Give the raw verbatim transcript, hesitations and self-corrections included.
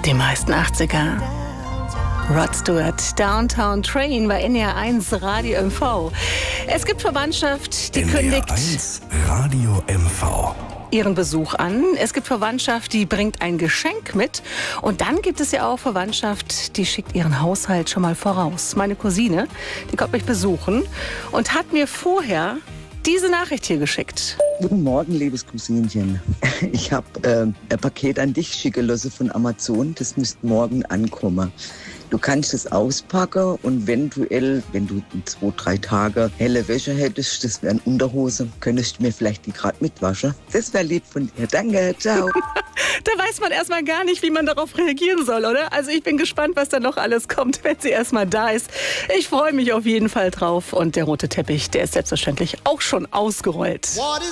Die meisten achtziger. Rod Stewart, Downtown Train bei N D R eins Radio M V. Es gibt Verwandtschaft, die N D R kündigt eins Radio M V. ihren Besuch an. Es gibt Verwandtschaft, die bringt ein Geschenk mit. Und dann gibt es ja auch Verwandtschaft, die schickt ihren Haushalt schon mal voraus. Meine Cousine, die kommt mich besuchen und hat mir vorher diese Nachricht hier geschickt. Guten Morgen, liebes Cousinchen. Ich habe äh, ein Paket an dich schicken lassen von Amazon. Das müsste morgen ankommen. Du kannst es auspacken und eventuell, wenn du in zwei, drei Tage helle Wäsche hättest, das wären Unterhose, könntest du mir vielleicht die gerade mitwaschen. Das wäre lieb von dir. Danke, ciao. Da weiß man erstmal gar nicht, wie man darauf reagieren soll, oder? Also ich bin gespannt, was da noch alles kommt, wenn sie erstmal da ist. Ich freue mich auf jeden Fall drauf. Und der rote Teppich, der ist selbstverständlich auch schon ausgerollt.